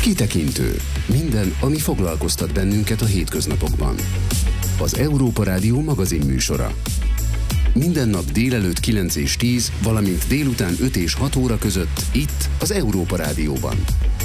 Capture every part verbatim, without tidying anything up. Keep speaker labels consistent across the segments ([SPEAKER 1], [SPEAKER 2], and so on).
[SPEAKER 1] Kitekintő. Minden, ami foglalkoztat bennünket a hétköznapokban. Az Európa Rádió magazin műsora. Minden nap délelőtt kilenc és tíz, valamint délután öt és hat óra között itt az Európa Rádióban.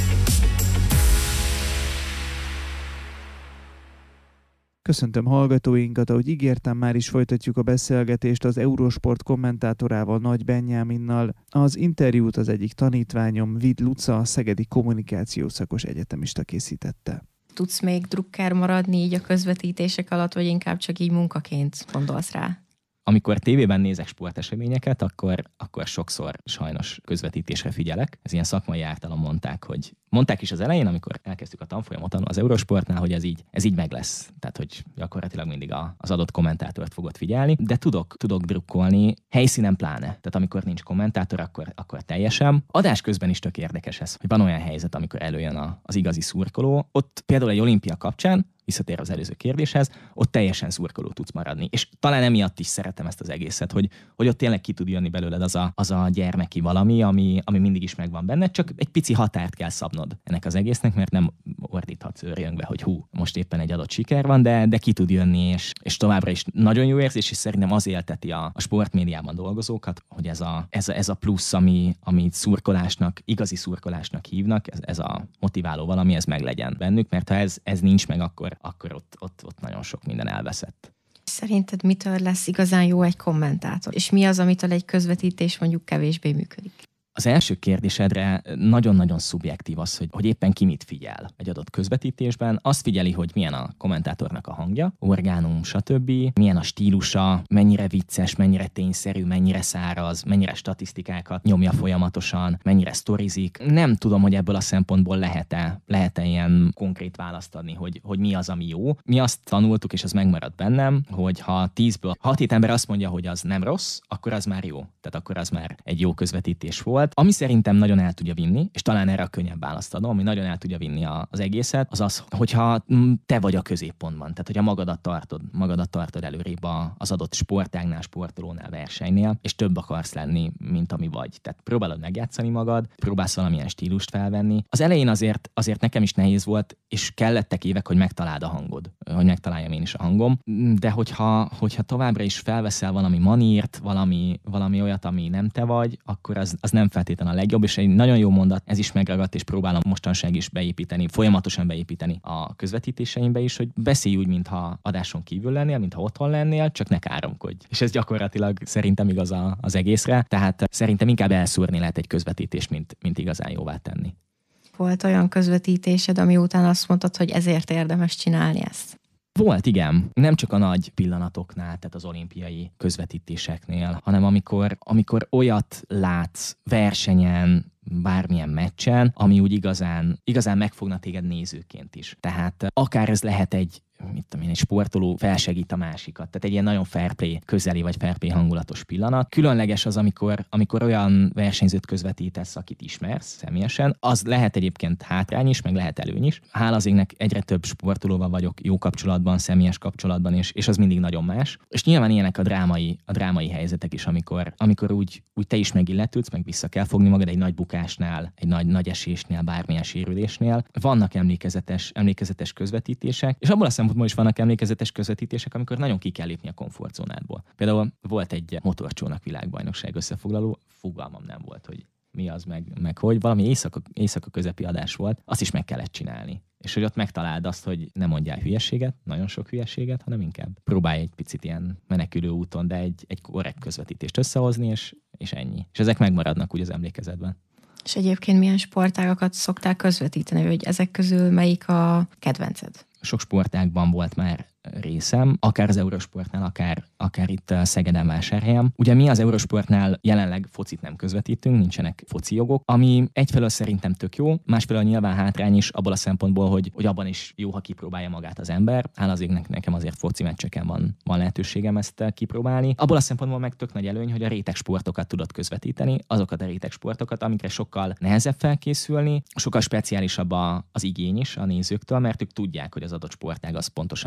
[SPEAKER 2] Köszöntöm hallgatóinkat, ahogy ígértem, már is folytatjuk a beszélgetést az Eurosport kommentátorával, Nagy Benyáminnal. Az interjút az egyik tanítványom, Vid Luca, szegedi kommunikációszakos egyetemista készítette.
[SPEAKER 3] Tudsz még drukker maradni így a közvetítések alatt, vagy inkább csak így munkaként gondolsz rá?
[SPEAKER 4] Amikor tévében nézek sporteseményeket, akkor, akkor sokszor sajnos közvetítésre figyelek. Ez ilyen szakmai ártalom mondták, hogy mondták is az elején, amikor elkezdtük a tanfolyamot az Eurosportnál, hogy ez így, ez így meg lesz. Tehát, hogy gyakorlatilag mindig a, az adott kommentátort fogod figyelni, de tudok, tudok drukkolni, helyszínen pláne. Tehát amikor nincs kommentátor, akkor, akkor teljesen. Adás közben is tök érdekes ez, hogy van olyan helyzet, amikor előjön a, az igazi szurkoló. Ott például egy olimpia kapcsán, visszatér az előző kérdéshez, ott teljesen szurkoló tudsz maradni. És talán emiatt is szeretem ezt az egészet, hogy, hogy ott tényleg ki tud jönni belőled az a, az a gyermeki valami, ami, ami mindig is megvan benned, csak egy pici határt kell szabnod ennek az egésznek, mert nem ordíthatsz őrjöngve, hogy hú, most éppen egy adott siker van, de, de ki tud jönni, és, és továbbra is nagyon jó érzés, és szerintem az élteti a, a sportmédiában dolgozókat, hogy ez a, ez a, ez a plusz, ami, amit szurkolásnak, igazi szurkolásnak hívnak, ez, ez a motiváló valami, ez meg legyen bennük, mert ha ez, ez nincs meg, akkor akkor ott, ott, ott nagyon sok minden elveszett.
[SPEAKER 3] Szerinted mitől lesz igazán jó egy kommentátor? És mi az, amitől egy közvetítés mondjuk kevésbé működik?
[SPEAKER 4] Az első kérdésedre nagyon-nagyon szubjektív az, hogy, hogy éppen ki mit figyel egy adott közvetítésben. Azt figyeli, hogy milyen a kommentátornak a hangja, orgánum, stb. Milyen a stílusa, mennyire vicces, mennyire tényszerű, mennyire száraz, mennyire statisztikákat nyomja folyamatosan, mennyire sztorizik. Nem tudom, hogy ebből a szempontból lehet-e, lehet-e ilyen konkrét választ adni, hogy, hogy mi az, ami jó. Mi azt tanultuk, és az megmaradt bennem, hogy ha tízből hat-hét ember azt mondja, hogy az nem rossz, akkor az már jó. Tehát akkor az már egy jó közvetítés volt. Ami szerintem nagyon el tudja vinni, és talán erre a könnyebb választ adom, ami nagyon el tudja vinni a, az egészet, az az, hogyha te vagy a középpontban, tehát hogyha magadat tartod, magadat tartod előrébb a, az adott sportágnál, sportolónál, versenynél, és több akarsz lenni, mint ami vagy. Tehát próbálod megjátszani magad, próbálsz valamilyen stílust felvenni. Az elején azért, azért nekem is nehéz volt, és kellettek évek, hogy megtaláld a hangod, hogy megtaláljam én is a hangom, de hogyha, hogyha továbbra is felveszel valami manírt, valami, valami olyat, ami nem te vagy, akkor az, az nem feltétlenül a legjobb, és egy nagyon jó mondat, ez is megragadt, és próbálom mostanság is beépíteni, folyamatosan beépíteni a közvetítéseimbe is, hogy beszélj úgy, mintha adáson kívül lennél, mintha otthon lennél, csak ne káromkodj. És ez gyakorlatilag szerintem igaz az egészre, tehát szerintem inkább elszúrni lehet egy közvetítést, mint, mint igazán jóvá tenni.
[SPEAKER 3] Volt olyan közvetítésed, ami után azt mondtad, hogy ezért érdemes csinálni ezt?
[SPEAKER 4] Volt, igen. Nem csak a nagy pillanatoknál, tehát az olimpiai közvetítéseknél, hanem amikor, amikor olyat látsz versenyen, bármilyen meccsen, ami úgy igazán, igazán megfogna téged nézőként is. Tehát akár ez lehet egy mit tudom én, egy sportoló felsegít a másikat. Tehát egy ilyen nagyon fair play közeli vagy fair play hangulatos pillanat. Különleges az, amikor, amikor olyan versenyzőt közvetítesz, akit ismersz személyesen. Az lehet egyébként hátrány is, meg lehet előny is. Hála az égnek egyre több sportolóval vagyok jó kapcsolatban, személyes kapcsolatban, és, és az mindig nagyon más. És nyilván ilyenek a drámai, a drámai helyzetek is, amikor, amikor úgy, úgy te is megilletődsz, meg vissza kell fogni magad egy nagy bukásnál, egy nagy, nagy esésnél, bármilyen sérülésnél. Vannak emlékezetes, emlékezetes közvetítések, és abból a szempontból is vannak emlékezetes közvetítések, amikor nagyon ki kell lépni a komfortzónádból. Például volt egy motorcsónak világbajnokság összefoglaló, fogalmam nem volt, hogy mi az, meg, meg hogy valami éjszaka, éjszaka közepi adás volt, azt is meg kellett csinálni. És hogy ott megtaláld azt, hogy ne mondjál hülyeséget, nagyon sok hülyeséget, hanem inkább próbálj egy picit ilyen menekülő úton, de egy, egy korrekt közvetítést összehozni, és, és ennyi. És ezek megmaradnak úgy az emlékezetben.
[SPEAKER 3] És egyébként milyen sportágakat szoktál közvetíteni, hogy ezek közül melyik a kedvenced?
[SPEAKER 4] Sok sportágban volt már részem, akár az Eurosportnál, akár, akár itt Szegeden, Vásárhelyen. Ugye mi az Eurosportnál jelenleg focit nem közvetítünk, nincsenek foci jogok, ami egyfelől szerintem tök jó, másfelől nyilván hátrány is abból a szempontból, hogy, hogy abban is jó, ha kipróbálja magát az ember. Hála az égnek, nekem azért foci meccseken van, van lehetőségem ezt kipróbálni. Abból a szempontból meg tök nagy előny, hogy a réteg sportokat tudod közvetíteni, azokat a réteg sportokat, amikre sokkal nehezebb felkészülni, sokkal speciálisabb a, az igény is a nézőktől, mert ők tudják, hogy az adott sportág az pontosan micsoda, nem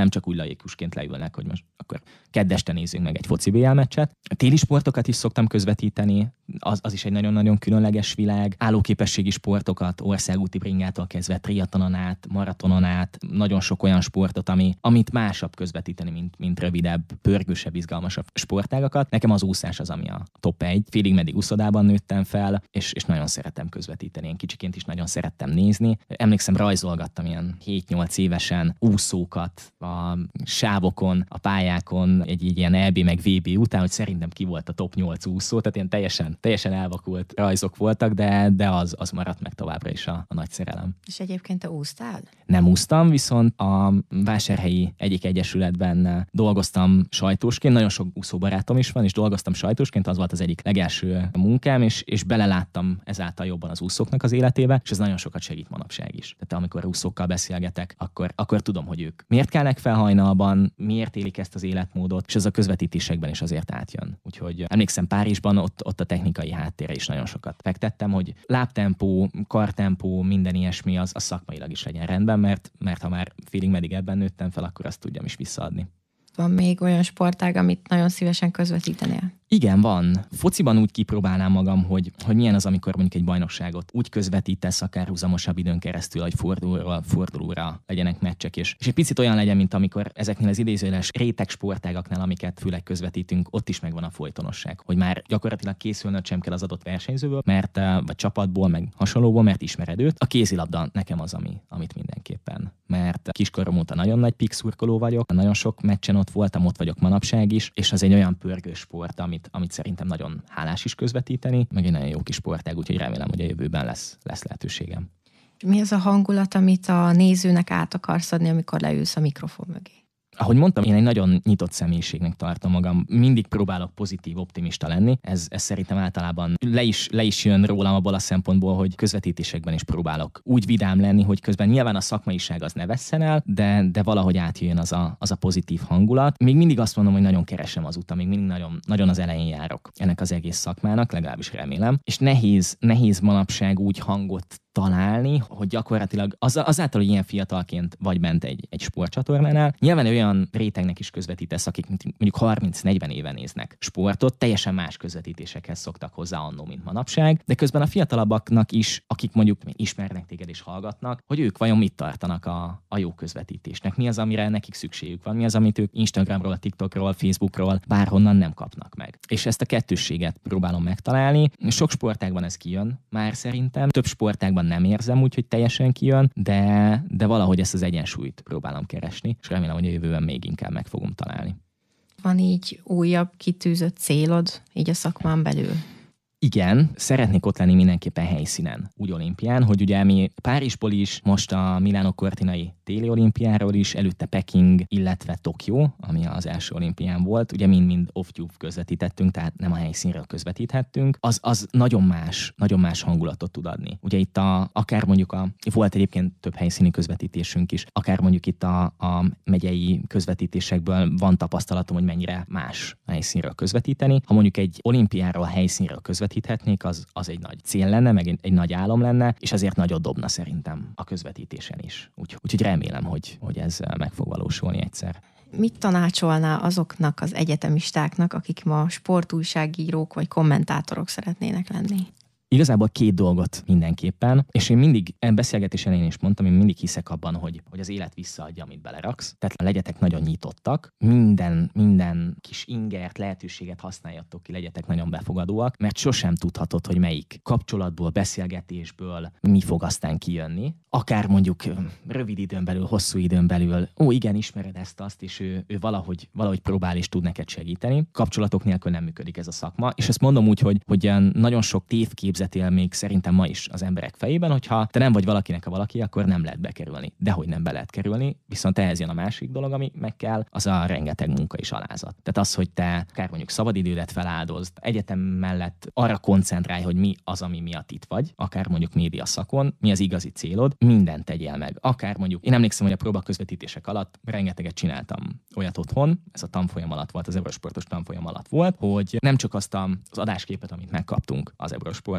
[SPEAKER 4] nem csak úgy laikusként leülnek, hogy most akkor keddeste nézzünk meg egy foci bé el meccset. A téli sportokat is szoktam közvetíteni, az, az is egy nagyon-nagyon különleges világ. Állóképességi sportokat, országúti bringától kezdve triatlonon át, maratonon át, nagyon sok olyan sportot, ami, amit másabb közvetíteni, mint, mint rövidebb, pörgősebb, izgalmasabb sportágakat. Nekem az úszás az, ami a top egy. Félig meddig úszodában nőttem fel, és, és nagyon szeretem közvetíteni. Én kicsiként is nagyon szerettem nézni. Emlékszem, rajzolgattam ilyen hét-nyolc évesen úszókat a sávokon, a pályákon, egy, egy ilyen é bé meg vé bé után, hogy szerintem ki volt a top nyolc úszó, tehát ilyen teljesen, teljesen elvakult rajzok voltak, de, de az, az maradt meg továbbra is a, a nagy szerelem.
[SPEAKER 3] És egyébként te úsztál?
[SPEAKER 4] Nem úsztam, viszont a vásárhelyi egyik egyesületben dolgoztam sajtósként, nagyon sok úszóbarátom is van, és dolgoztam sajtósként, az volt az egyik legelső munkám, és, és beleláttam ezáltal jobban az úszóknak az életébe, és ez nagyon sokat segít manapság is. Tehát amikor úszókkal beszélgetek, akkor, akkor tudom, hogy ők miért kelnek fel hajnalban, miért élik ezt az életmódot, és ez a közvetítésekben is azért átjön. Úgyhogy emlékszem, Párizsban ott, ott a technikai háttérre is nagyon sokat fektettem, hogy lábtempó, kartempó, minden ilyesmi az, az szakmailag is legyen rendben, mert, mert ha már félig meddig ebben nőttem fel, akkor azt tudjam is visszaadni.
[SPEAKER 3] Van még olyan sportág, amit nagyon szívesen közvetítenél?
[SPEAKER 4] Igen, van. Fociban úgy kipróbálnám magam, hogy, hogy milyen az, amikor mondjuk egy bajnokságot úgy közvetítesz, akár húzamosabb időn keresztül, hogy fordulóra, fordulóra legyenek meccsek, és, és egy picit olyan legyen, mint amikor ezeknél az idézőjeles réteg sportágaknál, amiket főleg közvetítünk, ott is megvan a folytonosság, hogy már gyakorlatilag készülnöd sem kell az adott versenyzőből, mert, vagy csapatból, meg hasonlóból, mert ismered őt. A kézilabda nekem az, ami, amit mindenképpen. Mert kiskorom óta nagyon nagy pixurkoló vagyok, nagyon sok meccsen ott voltam, ott vagyok manapság is, és az egy olyan pörgő sport, amit, amit szerintem nagyon hálás is közvetíteni, meg egy nagyon jó kis sportág, úgyhogy remélem, hogy a jövőben lesz, lesz lehetőségem.
[SPEAKER 3] Mi az a hangulat, amit a nézőnek át akarsz adni, amikor leülsz a mikrofon mögé?
[SPEAKER 4] Ahogy mondtam, én egy nagyon nyitott személyiségnek tartom magam. Mindig próbálok pozitív, optimista lenni. Ez, ez szerintem általában le is, le is jön rólam abból a szempontból, hogy közvetítésekben is próbálok úgy vidám lenni, hogy közben nyilván a szakmaiság az ne vesszen el, de, de valahogy átjön az a, az a pozitív hangulat. Még mindig azt mondom, hogy nagyon keresem az utat, még mindig nagyon, nagyon az elején járok ennek az egész szakmának, legalábbis remélem. És nehéz, nehéz manapság úgy hangot találni, hogy gyakorlatilag az, azáltal, hogy ilyen fiatalként vagy bent egy, egy sportcsatornánál, nyilván olyan rétegnek is közvetítesz, akik mondjuk harminc-negyven éve néznek sportot, teljesen más közvetítésekhez szoktak hozzá annó, mint manapság, de közben a fiatalabbaknak is, akik mondjuk ismernek téged és hallgatnak, hogy ők vajon mit tartanak a, a jó közvetítésnek, mi az, amire nekik szükségük van, mi az, amit ők Instagramról, TikTokról, Facebookról, bárhonnan nem kapnak meg. És ezt a kettősséget próbálom megtalálni. Sok sportágban ez kijön már szerintem, több sportágban nem érzem úgy, hogy teljesen kijön, de, de valahogy ezt az egyensúlyt próbálom keresni, és remélem, hogy a jövőben még inkább meg fogom találni.
[SPEAKER 3] Van így újabb kitűzött célod, így a szakmán belül?
[SPEAKER 4] Igen, szeretnék ott lenni mindenképpen helyszínen, úgy olimpián, hogy ugye mi Párizsból is, most a Milano Cortinai téli olimpiáról is, előtte Peking, illetve Tokió, ami az első olimpián volt, ugye mind-mind off-tube közvetítettünk, tehát nem a helyszínről közvetíthettünk, az, az nagyon más, nagyon más hangulatot tud adni. Ugye itt a, akár mondjuk a, volt egyébként több helyszíni közvetítésünk is, akár mondjuk itt a, a megyei közvetítésekből van tapasztalatom, hogy mennyire más a helyszínről közvetíteni. Ha mondjuk egy olimpiáról helyszínről közvetíthetnék, az, az egy nagy cél lenne, meg egy, egy nagy álom lenne, és azért nagyot dobna szerintem a közvetítésen is. Úgy, úgyhogy remélem, hogy, hogy ez meg fog valósulni egyszer.
[SPEAKER 3] Mit tanácsolnál azoknak az egyetemistáknak, akik ma sportújságírók vagy kommentátorok szeretnének lenni?
[SPEAKER 4] Igazából két dolgot mindenképpen, és én mindig, beszélgetés elején is mondtam, én mindig hiszek abban, hogy, hogy az élet visszaadja, amit beleraksz. Tehát legyetek nagyon nyitottak, minden, minden kis ingert, lehetőséget használjatok ki, legyetek nagyon befogadóak, mert sosem tudhatod, hogy melyik kapcsolatból, beszélgetésből mi fog aztán kijönni. Akár mondjuk rövid időn belül, hosszú időn belül, ó igen, ismered ezt, azt, és ő, ő valahogy, valahogy próbál és tud neked segíteni. Kapcsolatok nélkül nem működik ez a szakma, és ezt mondom úgy, hogy, hogy nagyon sok tévkép él még szerintem ma is az emberek fejében, hogyha te nem vagy valakinek a valaki, akkor nem lehet bekerülni. Dehogy nem be lehet kerülni, viszont ehhez jön a másik dolog, ami meg kell, az a rengeteg munka és alázat. Tehát az, hogy te akár mondjuk szabadidődet feláldozd, egyetem mellett arra koncentrálj, hogy mi az, ami miatt itt vagy, akár mondjuk média szakon, mi az igazi célod, mindent tegyél meg. Akár mondjuk, én emlékszem, hogy a próbaközvetítések alatt rengeteget csináltam olyat otthon, ez a tanfolyam alatt volt, az Eurosportos tanfolyam alatt volt, hogy nem csak azt az adásképet, amit megkaptunk az Eurosport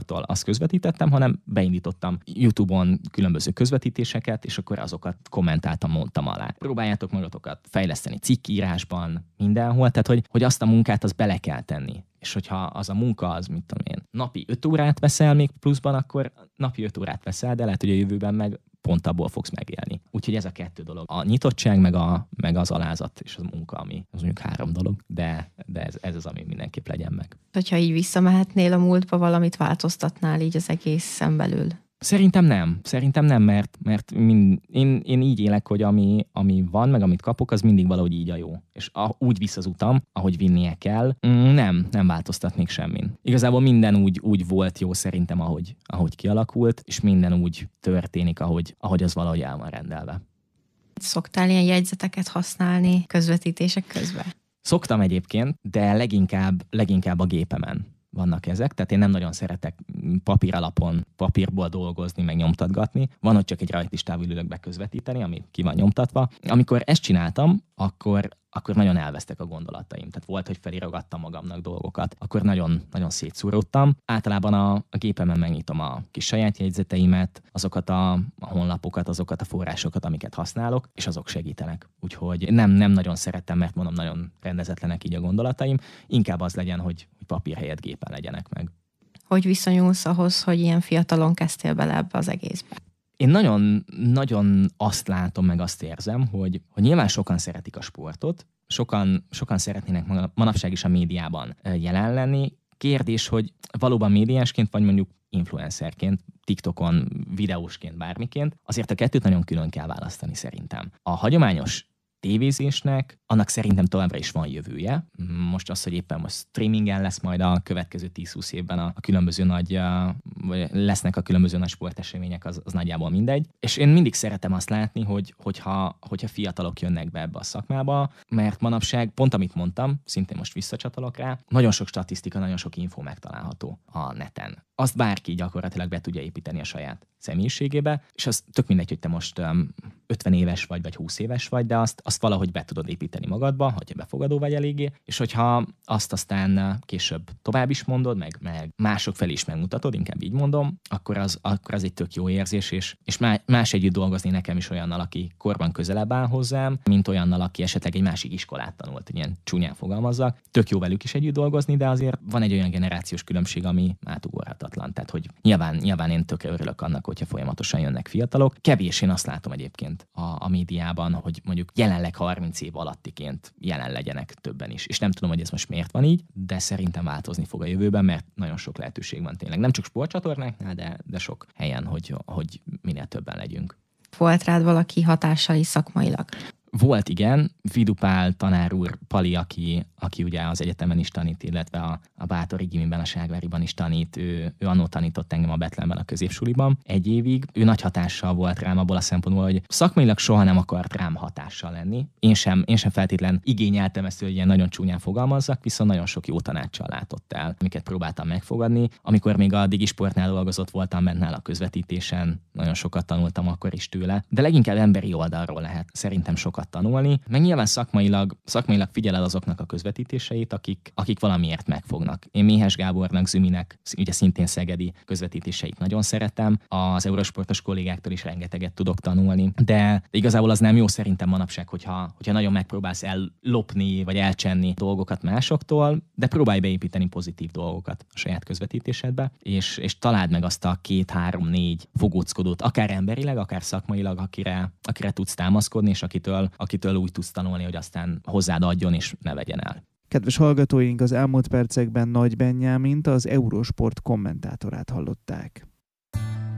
[SPEAKER 4] sporttól azt közvetítettem, hanem beindítottam YouTube-on különböző közvetítéseket, és akkor azokat kommentáltam, mondtam alá. Próbáljátok magatokat fejleszteni cikkírásban, mindenhol, tehát hogy, hogy azt a munkát az bele kell tenni. És hogyha az a munka az, mit tudom én, napi öt órát veszel még pluszban, akkor napi öt órát veszel, de lehet, hogy a jövőben meg pont abból fogsz megélni. Úgyhogy ez a kettő dolog. A nyitottság, meg, a, meg az alázat és a munka, ami az mondjuk három dolog, de, de ez, ez az, ami mindenképp legyen meg.
[SPEAKER 3] Hogyha így visszamehetnél a múltba, valamit változtatnál így az egészen belül?
[SPEAKER 4] Szerintem nem. Szerintem nem, mert, mert mind, én, én így élek, hogy ami, ami van, meg amit kapok, az mindig valahogy így a jó. És a, úgy visz az utam, ahogy vinnie kell. Nem, nem változtatnék semmin. Igazából minden úgy, úgy volt jó szerintem, ahogy, ahogy kialakult, és minden úgy történik, ahogy, ahogy az valahogy el van rendelve.
[SPEAKER 3] Szoktál ilyen jegyzeteket használni közvetítések közben?
[SPEAKER 4] Szoktam egyébként, de leginkább, leginkább a gépemen vannak ezek, tehát én nem nagyon szeretek papíralapon, papírból dolgozni, meg nyomtatgatni. Van, hogy csak egy rajtlistával ülök be közvetíteni, ami ki van nyomtatva. Amikor ezt csináltam, akkor, akkor nagyon elvesztek a gondolataim. Tehát volt, hogy felirogattam magamnak dolgokat, akkor nagyon, nagyon szétszúródtam. Általában a, a gépemen megnyitom a kis saját jegyzeteimet, azokat a, a honlapokat, azokat a forrásokat, amiket használok, és azok segítenek. Úgyhogy nem, nem nagyon szerettem, mert mondom, nagyon rendezetlenek így a gondolataim. Inkább az legyen, hogy, hogy papír helyett gépen legyenek meg.
[SPEAKER 3] Hogy viszonyulsz ahhoz, hogy ilyen fiatalon kezdtél bele ebbe az egészbe?
[SPEAKER 4] Én nagyon, nagyon azt látom, meg azt érzem, hogy, hogy nyilván sokan szeretik a sportot, sokan, sokan szeretnének manapság is a médiában jelen lenni. Kérdés, hogy valóban médiásként, vagy mondjuk influencerként, TikTokon, videósként, bármiként, azért a kettőt nagyon külön kell választani szerintem. A hagyományos tévézésnek, annak szerintem továbbra is van jövője. Most az, hogy éppen most streamingen lesz majd a következő tíz-húsz évben a, a különböző nagy, vagy lesznek a különböző nagy sportesemények, az, az nagyjából mindegy. És én mindig szeretem azt látni, hogy, hogyha, hogyha fiatalok jönnek be ebbe a szakmába, mert manapság, pont amit mondtam, szintén most visszacsatolok rá, nagyon sok statisztika, nagyon sok info megtalálható a neten. Azt bárki gyakorlatilag be tudja építeni a saját személyiségébe, és az tök mindegy, hogy te most um, ötven éves vagy, vagy húsz éves vagy, de azt, azt valahogy be tudod építeni magadba, hogyha befogadó vagy eléggé, és hogyha azt aztán később tovább is mondod, meg, meg mások felé is megmutatod, inkább így mondom, akkor az, akkor az egy tök jó érzés, és, és más együtt dolgozni nekem is olyannal, aki korban közelebb áll hozzám, mint olyannal, aki esetleg egy másik iskolát tanult, ilyen csúnyán fogalmazzak. Tök jó velük is együtt dolgozni, de azért van egy olyan generációs különbség, ami átugorhatatlan. Tehát, hogy nyilván, nyilván én tökre örülök annak, hogyha folyamatosan jönnek fiatalok. Kevés én azt látom egyébként a, a médiában, hogy mondjuk jelenleg harminc év alattiként jelen legyenek többen is. És nem tudom, hogy ez most miért van így, de szerintem változni fog a jövőben, mert nagyon sok lehetőség van tényleg. Nem csak sportcsatornáknál, de, de sok helyen, hogy, hogy minél többen legyünk.
[SPEAKER 3] Volt rád valaki hatással is szakmailag?
[SPEAKER 4] Volt, igen. Vidupál tanár úr, Pali, aki, aki ugye az egyetemen is tanít, illetve a, a Bátori Gimiben, a Ságváriban is tanít. Ő, ő annó tanított engem a Betlenben, a középsuliban egy évig. Ő nagy hatással volt rám abból a szempontból, hogy szakmailag soha nem akart rám hatással lenni. Én sem, én sem feltétlen igényeltem ezt, hogy ilyen nagyon csúnyán fogalmazzak, viszont nagyon sok jó tanácssal látott el, amiket próbáltam megfogadni. Amikor még a Digisportnál dolgozott voltam bent nála a közvetítésen, nagyon sokat tanultam akkor is tőle, de leginkább emberi oldalról lehet szerintem sokat tanulni, meg nyilván szakmailag, szakmailag figyeled azoknak a közvetítéseit, akik, akik valamiért megfognak. Én Méhes Gábornak, Züminek, ugye szintén szegedi közvetítéseit nagyon szeretem, az Eurosportos kollégáktól is rengeteget tudok tanulni, de igazából az nem jó szerintem manapság, hogyha, hogyha nagyon megpróbálsz ellopni, vagy elcsenni dolgokat másoktól, de próbálj beépíteni pozitív dolgokat a saját közvetítésedbe, és, és találd meg azt a két, három, négy fogóckodót, akár emberileg, akár szakmailag, akire, akire tudsz támaszkodni, és akitől akitől úgy tudsz tanulni, hogy aztán hozzád adjon és ne vegyen el.
[SPEAKER 2] Kedves hallgatóink, az elmúlt percekben Nagy Benyámint, az Eurosport kommentátorát hallották.